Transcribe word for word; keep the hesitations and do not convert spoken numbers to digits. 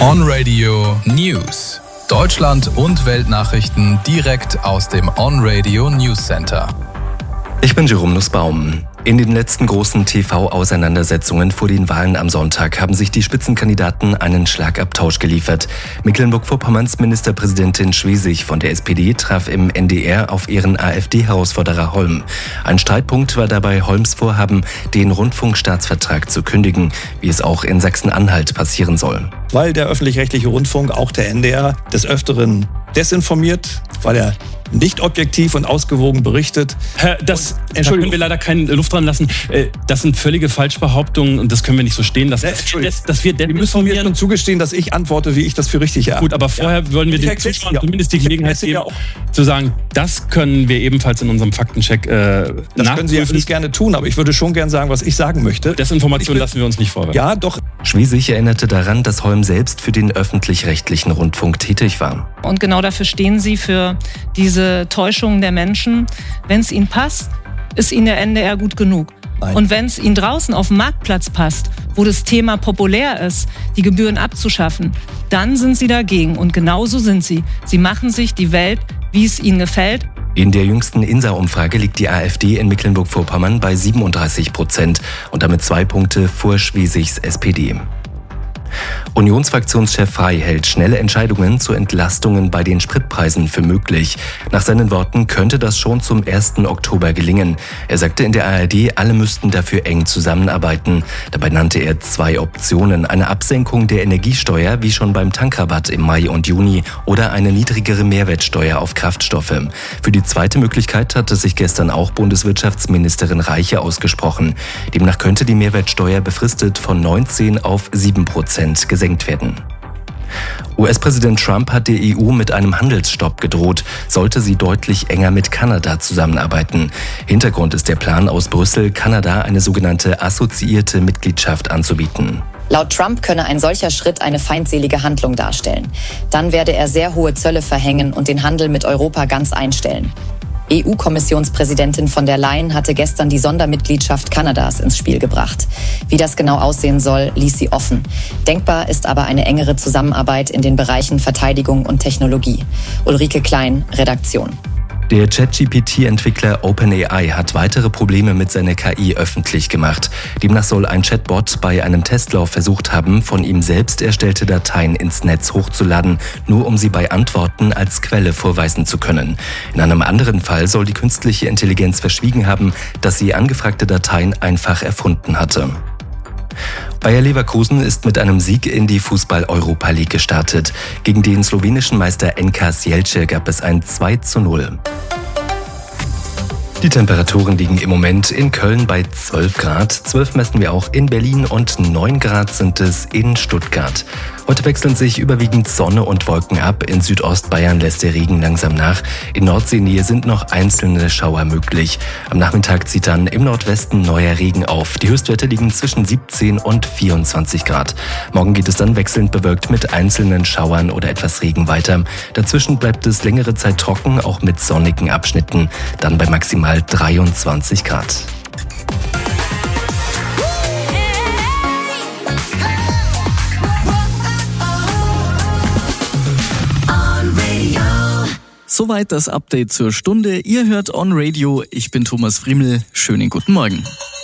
On Radio News. Deutschland und Weltnachrichten direkt aus dem On Radio News Center. Ich bin Jerome Nussbaum. In den letzten großen T V-Auseinandersetzungen vor den Wahlen am Sonntag haben sich die Spitzenkandidaten einen Schlagabtausch geliefert. Mecklenburg-Vorpommerns Ministerpräsidentin Schwesig von der S P D traf im N D R auf ihren AfD-Herausforderer Holm. Ein Streitpunkt war dabei Holms Vorhaben, den Rundfunkstaatsvertrag zu kündigen, wie es auch in Sachsen-Anhalt passieren soll. Weil der öffentlich-rechtliche Rundfunk, auch der N D R, des Öfteren desinformiert, weil er nicht objektiv und ausgewogen berichtet. Herr, das da können wir leider keine Luft dran lassen. Das sind völlige Falschbehauptungen und das können wir nicht so stehen lassen. Das, dass wir, wir müssen mir schon zugestehen, dass ich antworte, wie ich das für richtig erachte. Gut, aber vorher ja. wollen wir den Zuschauern zumindest die Gelegenheit geben, ja zu sagen, das können wir ebenfalls in unserem Faktencheck äh, nachprüfen. Das können Sie ja nicht gerne tun, aber ich würde schon gerne sagen, was ich sagen möchte. Desinformation lassen wir uns nicht vorwerfen. Ja, doch. Schwesig erinnerte daran, dass Holm selbst für den öffentlich-rechtlichen Rundfunk tätig war. Und genau dafür stehen Sie, für diese Täuschungen der Menschen. Wenn es Ihnen passt, ist Ihnen der N D R gut genug. Nein. Und wenn es Ihnen draußen auf dem Marktplatz passt, wo das Thema populär ist, die Gebühren abzuschaffen, dann sind Sie dagegen. Und genauso sind Sie. Sie machen sich die Welt, wie es Ihnen gefällt. In der jüngsten INSA-Umfrage liegt die AfD in Mecklenburg-Vorpommern bei siebenunddreißig Prozent und damit zwei Punkte vor Schwesigs S P D. Unionsfraktionschef Frey hält schnelle Entscheidungen zu Entlastungen bei den Spritpreisen für möglich. Nach seinen Worten könnte das schon zum ersten Oktober gelingen. Er sagte in der A R D, alle müssten dafür eng zusammenarbeiten. Dabei nannte er zwei Optionen: eine Absenkung der Energiesteuer, wie schon beim Tankrabatt im Mai und Juni, oder eine niedrigere Mehrwertsteuer auf Kraftstoffe. Für die zweite Möglichkeit hatte sich gestern auch Bundeswirtschaftsministerin Reiche ausgesprochen. Demnach könnte die Mehrwertsteuer befristet von neunzehn auf sieben Prozent gesenkt werden. U S-Präsident Trump hat der E U mit einem Handelsstopp gedroht, sollte sie deutlich enger mit Kanada zusammenarbeiten. Hintergrund ist der Plan aus Brüssel, Kanada eine sogenannte assoziierte Mitgliedschaft anzubieten. Laut Trump könne ein solcher Schritt eine feindselige Handlung darstellen. Dann werde er sehr hohe Zölle verhängen und den Handel mit Europa ganz einstellen. E U-Kommissionspräsidentin von der Leyen hatte gestern die Sondermitgliedschaft Kanadas ins Spiel gebracht. Wie das genau aussehen soll, ließ sie offen. Denkbar ist aber eine engere Zusammenarbeit in den Bereichen Verteidigung und Technologie. Ulrike Klein, Redaktion. Der ChatGP T-Entwickler OpenAI hat weitere Probleme mit seiner K I öffentlich gemacht. Demnach soll ein Chatbot bei einem Testlauf versucht haben, von ihm selbst erstellte Dateien ins Netz hochzuladen, nur um sie bei Antworten als Quelle vorweisen zu können. In einem anderen Fall soll die künstliche Intelligenz verschwiegen haben, dass sie angefragte Dateien einfach erfunden hatte. Bayer Leverkusen ist mit einem Sieg in die Fußball-Europa League gestartet. Gegen den slowenischen Meister N K Sielce gab es ein zwei zu null. Die Temperaturen liegen im Moment in Köln bei zwölf Grad, zwölf messen wir auch in Berlin und neun Grad sind es in Stuttgart. Heute wechseln sich überwiegend Sonne und Wolken ab. In Südostbayern lässt der Regen langsam nach. In Nordseenähe sind noch einzelne Schauer möglich. Am Nachmittag zieht dann im Nordwesten neuer Regen auf. Die Höchstwerte liegen zwischen siebzehn und vierundzwanzig Grad. Morgen geht es dann wechselnd bewölkt mit einzelnen Schauern oder etwas Regen weiter. Dazwischen bleibt es längere Zeit trocken, auch mit sonnigen Abschnitten. Dann bei maximal dreiundzwanzig Grad. Soweit das Update zur Stunde. Ihr hört On Radio. Ich bin Thomas Friemel. Schönen guten Morgen.